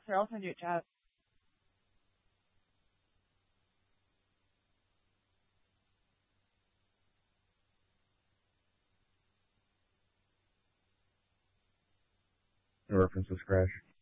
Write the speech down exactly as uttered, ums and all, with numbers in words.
text or I'll send you a chat. The references crash.